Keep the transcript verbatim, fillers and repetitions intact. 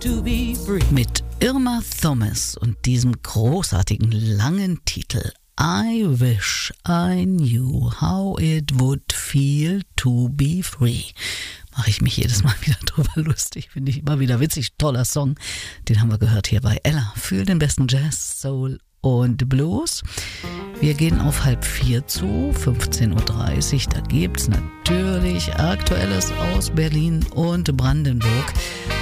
to be free. Mit Irma Thomas und diesem großartigen langen Titel I wish I knew how it would feel to be free. Mache ich mich jedes Mal wieder drüber lustig, finde ich immer wieder witzig. Toller Song, den haben wir gehört hier bei Ella für den besten Jazz, Soul und Blues. Wir gehen auf halb vier zu, fünfzehn Uhr dreißig. Da gibt es natürlich Aktuelles aus Berlin und Brandenburg.